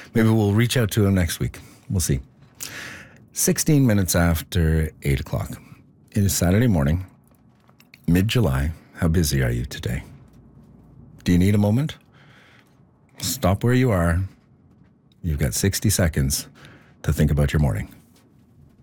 Maybe we'll reach out to him next week. We'll see. 16 minutes after 8 o'clock. It is Saturday morning, mid-July. How busy are you today? Do you need a moment? Stop where you are. You've got 60 seconds to think about your morning.